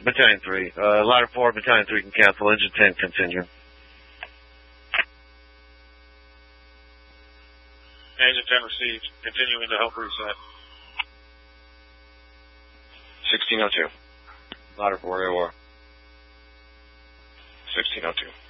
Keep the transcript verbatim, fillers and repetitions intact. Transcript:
Battalion three. Uh, ladder four, Battalion three can cancel. Engine ten, continue. Engine ten received. Continuing to help reset. sixteen oh two. Ladder four, A O R. sixteen oh two.